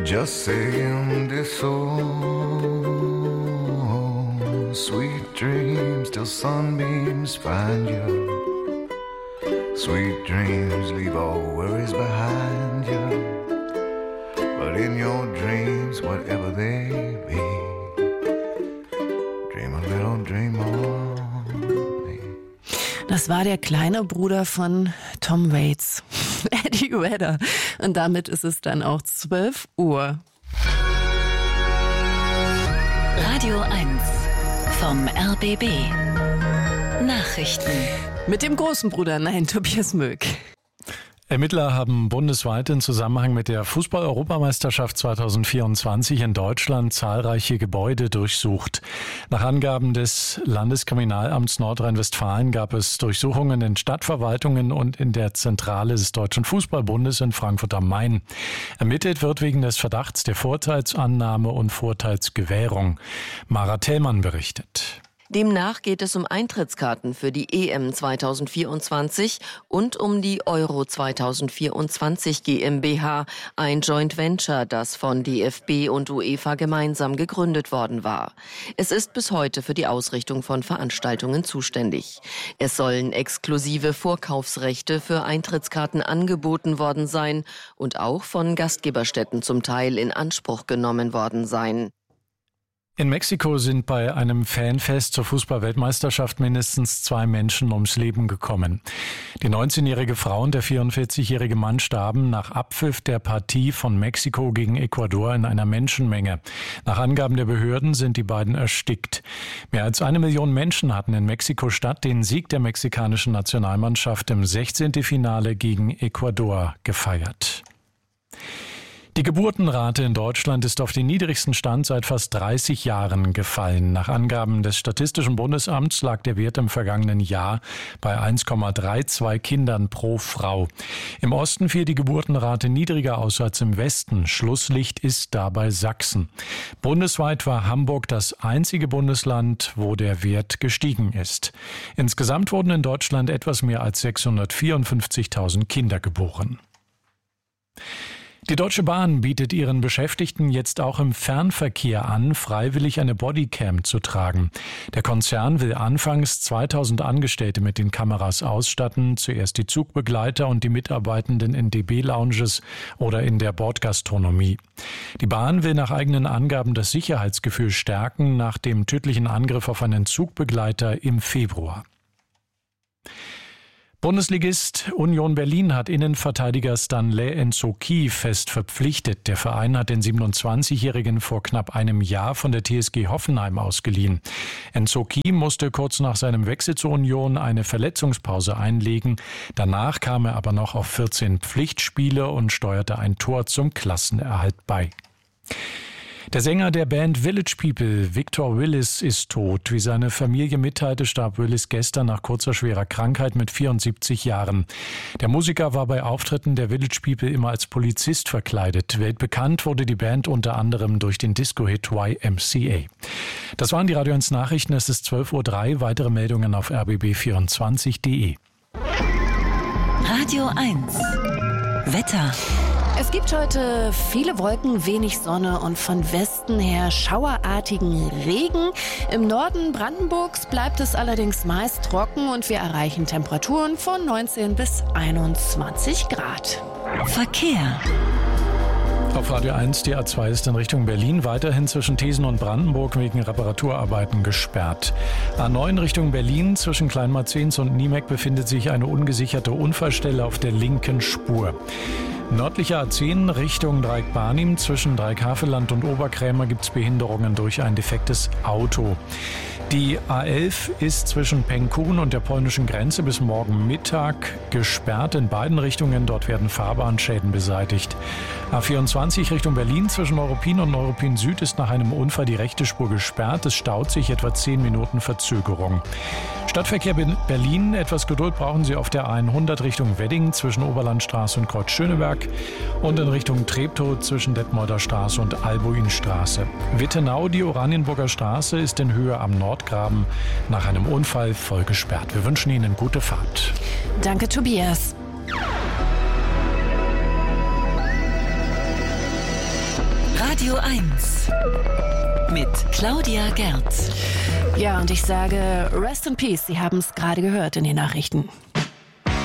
just saying so. Sweet dreams till sunbeams find you. Sweet dreams leave all worries behind you. But in your dreams, whatever they be, dream a little dream on me. Das war der kleine Bruder von Tom Waits, Eddie Vedder. Und damit ist es dann auch 12 Uhr. Radio 1 vom RBB. Nachrichten. Mit dem großen Bruder, nein, Tobias Möck. Ermittler haben bundesweit in Zusammenhang mit der Fußball-Europameisterschaft 2024 in Deutschland zahlreiche Gebäude durchsucht. Nach Angaben des Landeskriminalamts Nordrhein-Westfalen gab es Durchsuchungen in Stadtverwaltungen und in der Zentrale des Deutschen Fußballbundes in Frankfurt am Main. Ermittelt wird wegen des Verdachts der Vorteilsannahme und Vorteilsgewährung. Mara Thälmann berichtet. Demnach geht es um Eintrittskarten für die EM 2024 und um die Euro 2024 GmbH, ein Joint Venture, das von DFB und UEFA gemeinsam gegründet worden war. Es ist bis heute für die Ausrichtung von Veranstaltungen zuständig. Es sollen exklusive Vorkaufsrechte für Eintrittskarten angeboten worden sein und auch von Gastgeberstätten zum Teil in Anspruch genommen worden sein. In Mexiko sind bei einem Fanfest zur Fußball-Weltmeisterschaft mindestens 2 Menschen ums Leben gekommen. Die 19-jährige Frau und der 44-jährige Mann starben nach Abpfiff der Partie von Mexiko gegen Ecuador in einer Menschenmenge. Nach Angaben der Behörden sind die beiden erstickt. Mehr als 1 Million Menschen hatten in Mexiko-Stadt den Sieg der mexikanischen Nationalmannschaft im 16. Finale gegen Ecuador gefeiert. Die Geburtenrate in Deutschland ist auf den niedrigsten Stand seit fast 30 Jahren gefallen. Nach Angaben des Statistischen Bundesamts lag der Wert im vergangenen Jahr bei 1,32 Kindern pro Frau. Im Osten fiel die Geburtenrate niedriger aus als im Westen. Schlusslicht ist dabei Sachsen. Bundesweit war Hamburg das einzige Bundesland, wo der Wert gestiegen ist. Insgesamt wurden in Deutschland etwas mehr als 654.000 Kinder geboren. Die Deutsche Bahn bietet ihren Beschäftigten jetzt auch im Fernverkehr an, freiwillig eine Bodycam zu tragen. Der Konzern will anfangs 2000 Angestellte mit den Kameras ausstatten, zuerst die Zugbegleiter und die Mitarbeitenden in DB-Lounges oder in der Bordgastronomie. Die Bahn will nach eigenen Angaben das Sicherheitsgefühl stärken nach dem tödlichen Angriff auf einen Zugbegleiter im Februar. Bundesligist Union Berlin hat Innenverteidiger Stanley Nsoki fest verpflichtet. Der Verein hat den 27-Jährigen vor knapp einem Jahr von der TSG Hoffenheim ausgeliehen. Nsoki musste kurz nach seinem Wechsel zur Union eine Verletzungspause einlegen. Danach kam er aber noch auf 14 Pflichtspiele und steuerte ein Tor zum Klassenerhalt bei. Der Sänger der Band Village People, Victor Willis, ist tot. Wie seine Familie mitteilte, starb Willis gestern nach kurzer schwerer Krankheit mit 74 Jahren. Der Musiker war bei Auftritten der Village People immer als Polizist verkleidet. Weltbekannt wurde die Band unter anderem durch den Disco-Hit YMCA. Das waren die Radio 1 Nachrichten. Es ist 12:03 Uhr. Weitere Meldungen auf rbb24.de. Radio 1 Wetter. Es gibt heute viele Wolken, wenig Sonne und von Westen her schauerartigen Regen. Im Norden Brandenburgs bleibt es allerdings meist trocken und wir erreichen Temperaturen von 19 bis 21 Grad. Verkehr. Auf Radio 1, die A2 ist in Richtung Berlin weiterhin zwischen Thesen und Brandenburg wegen Reparaturarbeiten gesperrt. A9 Richtung Berlin zwischen Kleinmarzens und Niemek befindet sich eine ungesicherte Unfallstelle auf der linken Spur. Nördlicher A10 Richtung Dreieck Barnim zwischen Dreieck-Havelland und Oberkrämer gibt es Behinderungen durch ein defektes Auto. Die A11 ist zwischen Pengkun und der polnischen Grenze bis morgen Mittag gesperrt in beiden Richtungen. Dort werden Fahrbahnschäden beseitigt. A24 Richtung Berlin zwischen Neuruppin und Neuruppin Süd ist nach einem Unfall die rechte Spur gesperrt. Es staut sich etwa 10 Minuten Verzögerung. Stadtverkehr Berlin. Etwas Geduld brauchen Sie auf der A100 Richtung Wedding zwischen Oberlandstraße und Kreuz Schöneberg und in Richtung Treptow zwischen Detmolder Straße und Albuinstraße. Wittenau, die Oranienburger Straße, ist in Höhe am Nordgraben nach einem Unfall voll gesperrt. Wir wünschen Ihnen gute Fahrt. Danke, Tobias. Radio 1 mit Claudia Gerz. Ja, und ich sage Rest in Peace. Sie haben es gerade gehört in den Nachrichten.